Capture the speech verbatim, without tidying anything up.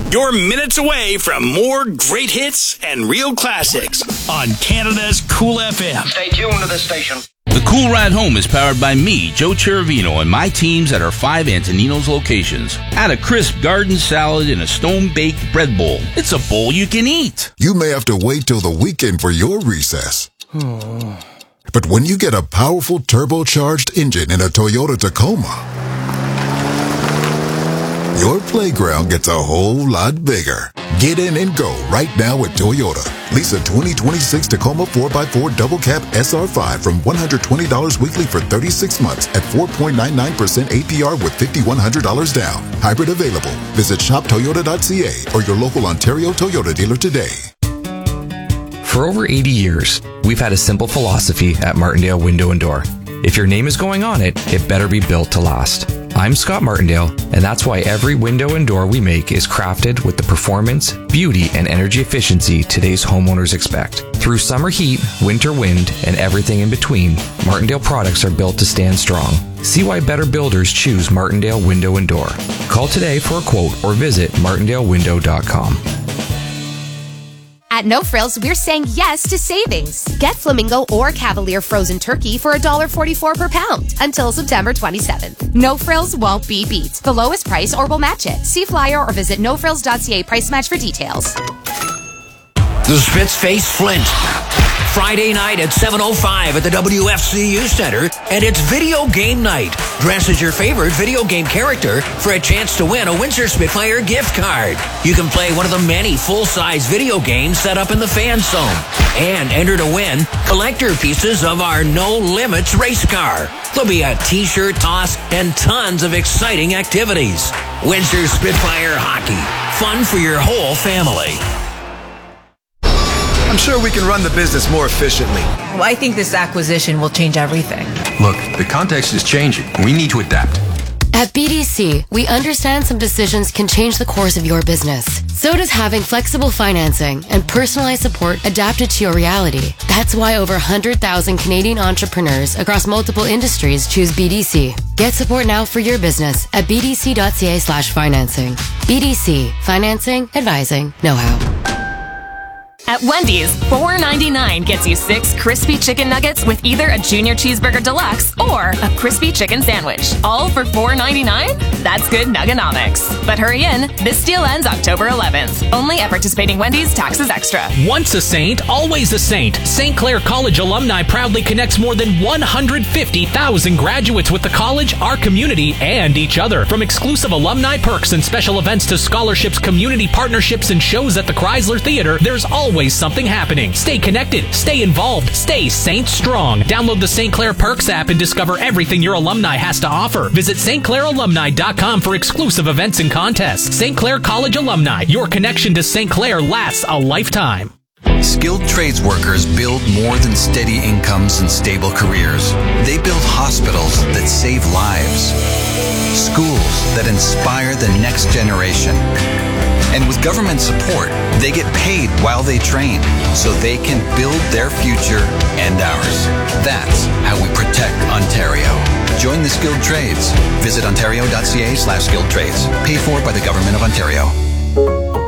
You're minutes away from more great hits and real classics on Canada's Cool F M. Stay tuned to this station. The Cool Ride Home is powered by me, Joe Cherovino, and my teams at our five Antoninos locations. Add a crisp garden salad in a stone-baked bread bowl. It's a bowl you can eat. You may have to wait till the weekend for your recess. But when you get a powerful turbocharged engine in a Toyota Tacoma, your playground gets a whole lot bigger. Get in and go right now at Toyota. Lease a twenty twenty-six Tacoma four by four Double Cab S R five from one hundred twenty dollars weekly for thirty-six months at four point nine nine percent A P R with five thousand one hundred dollars down. Hybrid available. Visit shop toyota dot c a or your local Ontario Toyota dealer today. For over eighty years, we've had a simple philosophy at Martindale Window and Door. If your name is going on it, it better be built to last. I'm Scott Martindale, and that's why every window and door we make is crafted with the performance, beauty, and energy efficiency today's homeowners expect. Through summer heat, winter wind, and everything in between, Martindale products are built to stand strong. See why better builders choose Martindale Window and Door. Call today for a quote or visit martindale window dot com. At No Frills, we're saying yes to savings. Get Flamingo or Cavalier frozen turkey for one dollar forty-four per pound until September twenty-seventh. No Frills won't be beat. The lowest price or we'll match it. See flyer or visit no frills dot c a price match for details. The Spits face Flint. Friday night at seven oh five at the W F C U Center, and it's video game night. Dress as your favorite video game character for a chance to win a Windsor Spitfire gift card. You can play one of the many full-size video games set up in the fan zone, and enter to win collector pieces of our No Limits race car. There'll be a t-shirt toss and tons of exciting activities. Windsor Spitfire Hockey. Fun for your whole family. I'm sure we can run the business more efficiently. Well, I think this acquisition will change everything. Look, the context is changing. We need to adapt. At B D C, we understand some decisions can change the course of your business. So does having flexible financing and personalized support adapted to your reality. That's why over one hundred thousand Canadian entrepreneurs across multiple industries choose B D C. Get support now for your business at b d c dot c a slash financing. B D C. Financing, advising, know-how. At Wendy's, four ninety-nine gets you six crispy chicken nuggets with either a Junior Cheeseburger Deluxe or a crispy chicken sandwich. All for four ninety-nine? That's good nuggenomics. But hurry in, this deal ends October eleventh. Only at participating Wendy's, taxes extra. Once a saint, always a saint. Saint Clair College alumni proudly connects more than one hundred fifty thousand graduates with the college, our community, and each other. From exclusive alumni perks and special events to scholarships, community partnerships, and shows at the Chrysler Theater, there's always something happening. Stay connected, stay involved, stay Saint Strong. Download the Saint Clair Perks app and discover everything your alumni has to offer. Visit s t clair alumni dot com for exclusive events and contests. Saint Clair College alumni, your connection to Saint Clair lasts a lifetime. Skilled trades workers build more than steady incomes and stable careers. They build hospitals that save lives, schools that inspire the next generation. And with government support, they get paid while they train, so they can build their future and ours. That's how we protect Ontario. Join the skilled trades. Visit ontario dot c a slash skilled trades. Paid for by the Government of Ontario.